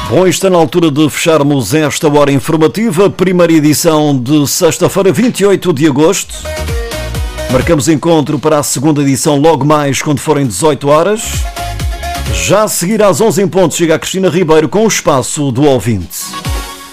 Bom, está na altura de fecharmos esta hora informativa, primeira edição de sexta-feira, 28 de agosto. Marcamos encontro para a segunda edição logo mais quando forem 18 horas. Já a seguir às 11 em ponto chega a Cristina Ribeiro com o espaço do ouvinte.